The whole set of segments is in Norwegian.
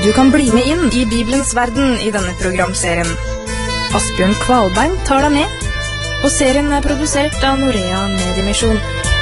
Du kan bli med inn i Bibelens verden i denne programserien. Asbjørn Kvalbein tar deg med, og serien er produsert av Norea Mediemisjon.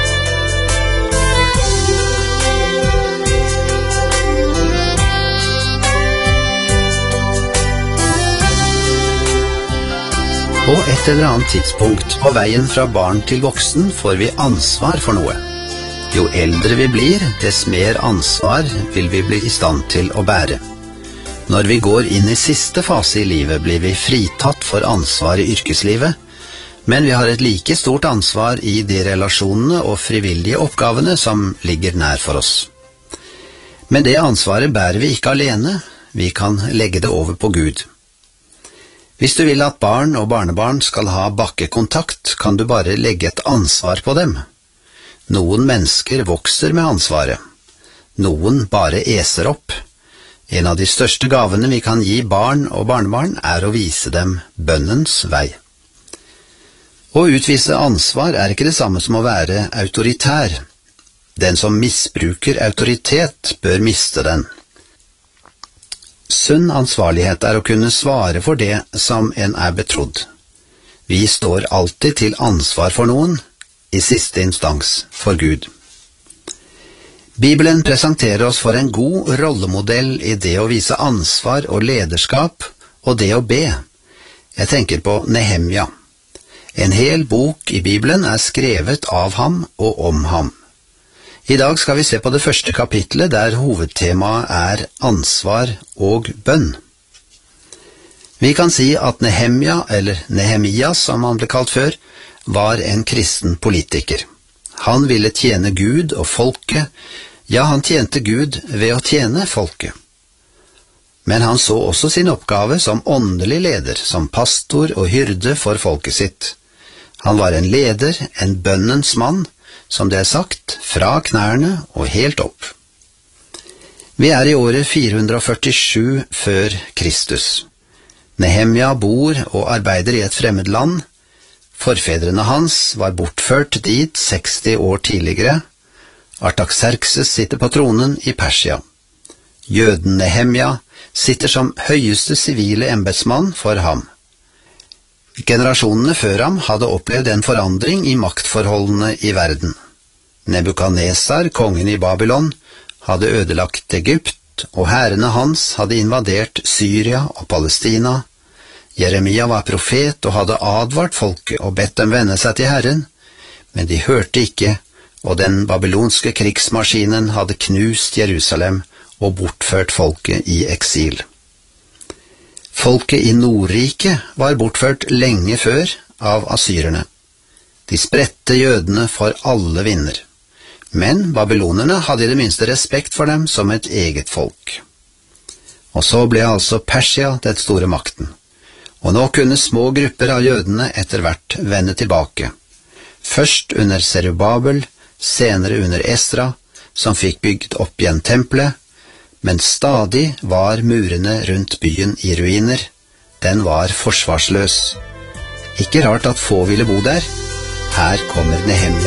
På et eller annet tidspunkt på veien fra barn til voksen får vi ansvar for noe. Jo eldre vi blir, dess mer ansvar vil vi bli i stand til å bære. Når vi går inn i siste fase i livet, blir vi fritatt for ansvar i yrkeslivet, men vi har et like stort ansvar i de relasjonene og frivillige oppgavene som ligger nær for oss. Men det ansvaret bærer vi ikke alene, vi kan legge det over på Gud. Hvis du vil at barn og barnebarn skal ha bakkekontakt, kan du bare legge et ansvar på dem. Noen mennesker vokser med ansvaret. Noen bare eser opp. En av de største gavene vi kan gi barn og barnebarn er å vise dem bønnens vei. Å utvise ansvar er ikke det samme som å være autoritær. Den som misbruker autoritet bør miste den. Sunn ansvarlighet er å kunne svare for det som en er betrodd. Vi står alltid til ansvar for noen, i siste instans for Gud. Bibelen presenterer oss for en god rollemodell i det å vise ansvar og lederskap, og det å be. Jeg tenker på Nehemja. En hel bok i Bibelen er skrevet av ham og om ham. I dag skal vi se på det første kapitlet, der hovedtemaet er ansvar og bønn. Vi kan si at Nehemja, eller Nehemias som han ble kalt før, var en kristen politiker. Han ville tjene Gud og folket, ja, han tjente Gud ved å tjene folket. Men han så også sin oppgave som åndelig leder, som pastor og hyrde for folket sitt. Han var en leder, en bønnens mann, som det er sagt, fra knærne og helt opp. Vi er i året 447 før Kristus. Nehemja bor og arbeider i et fremmed land. Forfedrene hans var bortført dit 60 år tidligere. Artaxerxes sitter på tronen i Persia. Jøden Nehemja sitter som høyeste sivile embetsmann for ham. Generasjonene før ham hadde opplevd en forandring i maktforholdene i verden. Nebukadnesar, kongen i Babylon, hadde ødelagt Egypt, og hærene hans hadde invadert Syria og Palestina. Jeremia var profet og hadde advart folket og bedt dem vende seg til Herren, men de hørte ikke, og den babylonske krigsmaskinen hadde knust Jerusalem og bortført folket i eksil. Folket i Nordriket var bortført lenge før av assyrerne. De spredte jødene for alle vinder. Men babylonerne hadde i det minste respekt for dem som et eget folk. Og så ble altså Persia den store makten. Og nå kunne små grupper av jødene etter hvert vende tilbake. Først under Serubabel, senere under Esra, som fikk bygd opp igjen tempelet, men stadig var murene rundt byen i ruiner. Den var forsvarsløs. Ikke rart at få ville bo der. Her kommer Nehemja.